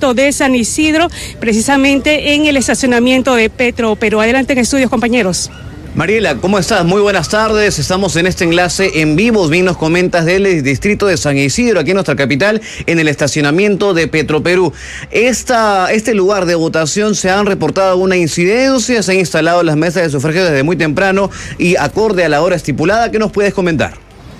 distrito de San Isidro, precisamente en el estacionamiento de Petroperú. Adelante en estudios, compañeros. Mariela, ¿cómo estás? Muy buenas tardes. Estamos en este enlace en vivo. Bien nos comentas del distrito de San Isidro, aquí en nuestra capital, en el estacionamiento de Petroperú. Este lugar de votación se han reportado una incidencia, se han instalado las mesas de sufragio desde muy temprano y acorde a la hora estipulada. ¿Qué nos puedes comentar?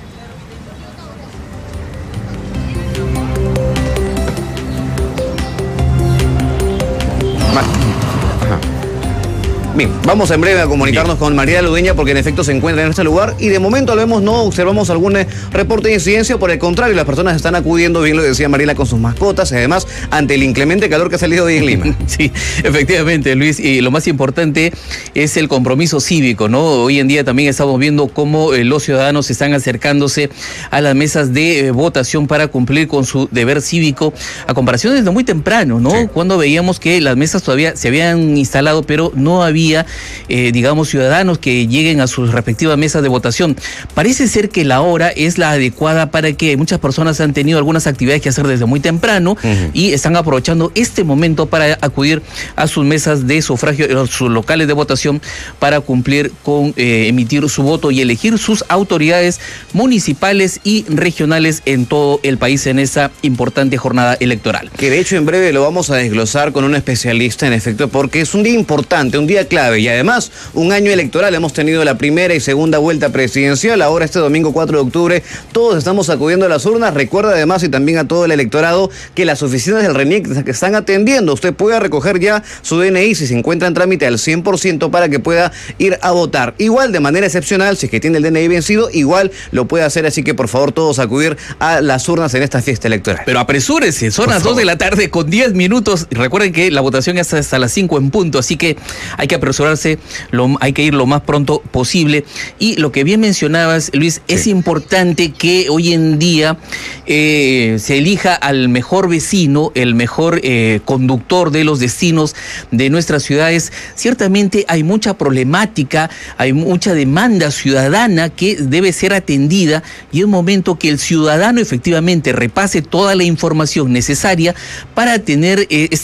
Bien, vamos en breve a comunicarnos con Mariela Ludeña porque en efecto se encuentra en este lugar y de momento al vemos no observamos algún reporte de incidencia, por el contrario, las personas están acudiendo, bien lo decía Mariela, con sus mascotas y además ante el inclemente calor que ha salido hoy en Lima. Sí, efectivamente, Luis, y lo más importante es el compromiso cívico, ¿no? Hoy en día también estamos viendo cómo los ciudadanos están acercándose a las mesas de votación para cumplir con su deber cívico, a comparación desde muy temprano, ¿no? Sí. Cuando veíamos que las mesas todavía se habían instalado, pero no había digamos, ciudadanos que lleguen a sus respectivas mesas de votación. Parece ser que la hora es la adecuada para que muchas personas han tenido algunas actividades que hacer desde muy temprano y están aprovechando este momento para acudir a sus mesas de sufragio, sus locales de votación, para cumplir con emitir su voto y elegir sus autoridades municipales y regionales en todo el país en esa importante jornada electoral. Que de hecho en breve lo vamos a desglosar con un especialista, en efecto, porque es un día importante, un día clave y además un año electoral. Hemos tenido la primera y segunda vuelta presidencial, ahora este domingo 4 de octubre todos estamos acudiendo a las urnas. Recuerda además y también a todo el electorado que las oficinas del RENIEC que están atendiendo, usted puede recoger ya su DNI si se encuentra en trámite al 100% para que pueda ir a votar. Igual de manera excepcional, si es que tiene el DNI vencido, igual lo puede hacer, así que por favor todos acudir a las urnas en esta fiesta electoral. Pero apresúrese, son las 2 de la tarde con 10 minutos. Recuerden que la votación es hasta las 5 en punto, así que hay que apresurarse, hay que ir lo más pronto posible. Y lo que bien mencionabas, Luis, sí, es importante que hoy en día se elija al mejor vecino, el mejor conductor de los destinos de nuestras ciudades. Ciertamente hay mucha problemática, hay mucha demanda ciudadana que debe ser atendida y es un momento que el ciudadano efectivamente repase toda la información necesaria para tener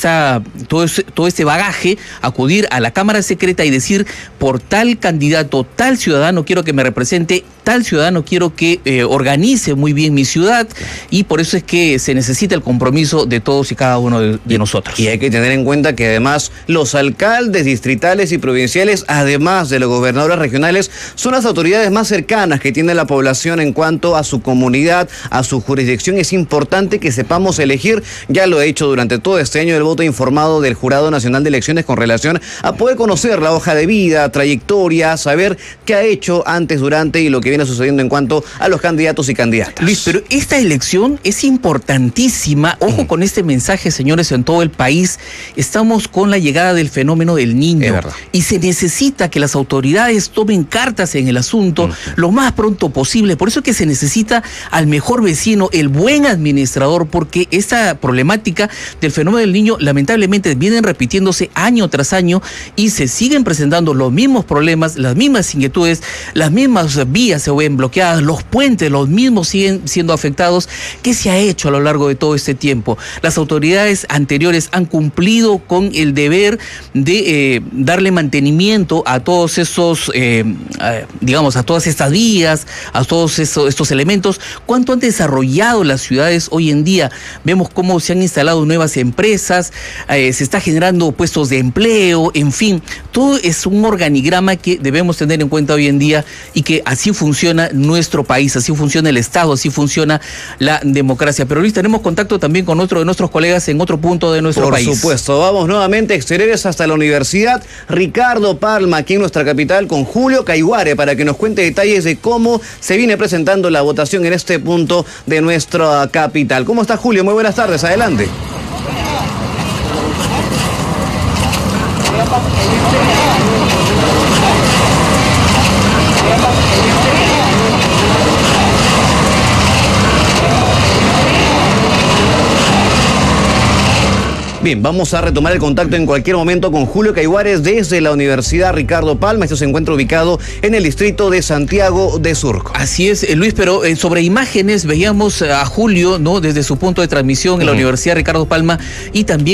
todo este bagaje, acudir a la Cámara Secreta y decir: por tal candidato, tal ciudadano quiero que me represente, tal ciudadano quiero que organice muy bien mi ciudad, y por eso es que se necesita el compromiso de todos y cada uno de nosotros. Y hay que tener en cuenta que además los alcaldes distritales y provinciales, además de los gobernadores regionales, son las autoridades más cercanas que tiene la población en cuanto a su comunidad, a su jurisdicción. Es importante que sepamos elegir, ya lo he hecho durante todo este año, el voto informado del Jurado Nacional de Elecciones con relación a poder conocer la hoja de vida, trayectoria, saber qué ha hecho antes, durante y lo que viene sucediendo en cuanto a los candidatos y candidatas. Luis, pero esta elección es importantísima. Ojo con este mensaje, señores, en todo el país. Estamos con la llegada del fenómeno del Niño y se necesita que las autoridades tomen cartas en el asunto lo más pronto posible. Por eso es que se necesita al mejor vecino, el buen administrador, porque esta problemática del fenómeno del Niño lamentablemente vienen repitiéndose año tras año y se siguen presentando los mismos problemas, las mismas inquietudes, las mismas vías se ven bloqueadas, los puentes, los mismos siguen siendo afectados. ¿Qué se ha hecho a lo largo de todo este tiempo? Las autoridades anteriores han cumplido con el deber de darle mantenimiento a todos esos, digamos, a todas estas vías, a todos estos elementos. ¿Cuánto han desarrollado las ciudades hoy en día? Vemos cómo se han instalado nuevas empresas, se está generando puestos de empleo, en fin, todo es un organigrama que debemos tener en cuenta hoy en día y que así funciona nuestro país, así funciona el Estado, así funciona la democracia. Pero Luis, tenemos contacto también con otro de nuestros colegas en otro punto de nuestro país. Por supuesto, vamos nuevamente exteriores hasta la Universidad Ricardo Palma, aquí en nuestra capital, con Julio Caiguare, para que nos cuente detalles de cómo se viene presentando la votación en este punto de nuestra capital. ¿Cómo está, Julio? Muy buenas tardes, adelante. Bien, vamos a retomar el contacto en cualquier momento con Julio Caiguares desde la Universidad Ricardo Palma. Esto se encuentra ubicado en el distrito de Santiago de Surco. Así es, Luis, pero sobre imágenes veíamos a Julio, ¿no?, desde su punto de transmisión en la Universidad Ricardo Palma, y también